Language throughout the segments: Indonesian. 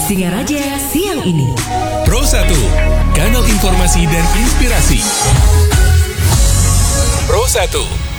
Singaraja siang ini. Pro 1, kanal informasi dan inspirasi. Pro 1.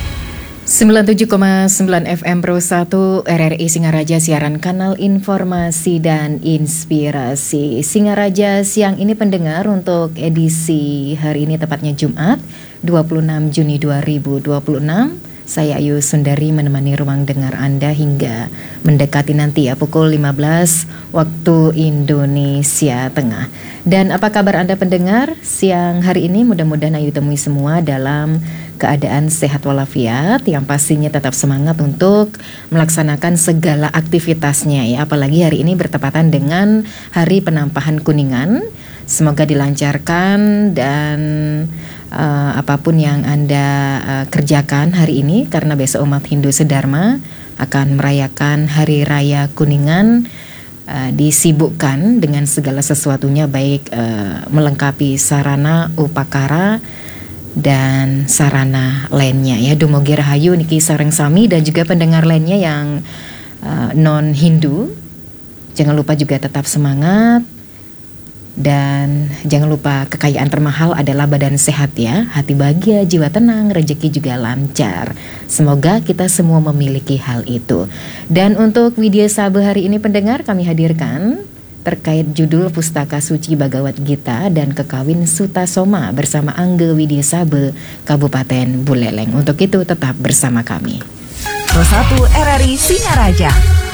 97,9 FM Pro 1 RRI Singaraja, siaran kanal informasi dan inspirasi. Singaraja siang ini pendengar, untuk edisi hari ini tepatnya Jumat 26 Juni 2026. Saya Ayu Sundari menemani ruang dengar Anda hingga mendekati nanti ya pukul 15 waktu Indonesia Tengah. Dan apa kabar Anda pendengar siang hari ini? Mudah-mudahan Ayu temui semua dalam keadaan sehat walafiat, yang pastinya tetap semangat untuk melaksanakan segala aktivitasnya ya. Apalagi hari ini bertepatan dengan Hari Penampahan Kuningan. Semoga dilancarkan dan apapun yang Anda kerjakan hari ini, karena besok umat Hindu sedharma akan merayakan Hari Raya Kuningan, disibukkan dengan segala sesuatunya, baik melengkapi sarana upakara dan sarana lainnya ya. Dumogi Rahayu Niki Sareng Sami dan juga pendengar lainnya yang non Hindu, jangan lupa juga tetap semangat. Dan jangan lupa, kekayaan termahal adalah badan sehat ya. Hati bahagia, jiwa tenang, rezeki juga lancar. Semoga kita semua memiliki hal itu. Dan untuk Widya Sabe hari ini pendengar, kami hadirkan terkait judul Pustaka Suci Bhagavad Gita dan Kekawin Sutasoma bersama Angge Widya Sabe, Kabupaten Buleleng. Untuk itu tetap bersama kami. Pro 1 RRI Singaraja.